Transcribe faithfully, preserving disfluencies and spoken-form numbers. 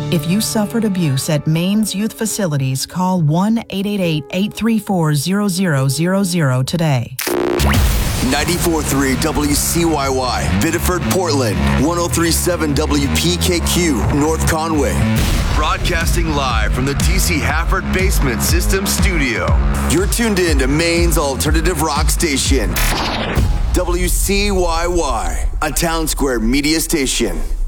If you suffered abuse at Maine's youth facilities, call one eight eight eight, eight three four, zero zero zero zero today. ninety-four point three W C Y Y, Biddeford, Portland. one oh three point seven W P K Q, North Conway. Broadcasting live from the D C Hafford Basement System Studio. You're tuned in to Maine's alternative rock station. W C Y Y, a Town Square media station.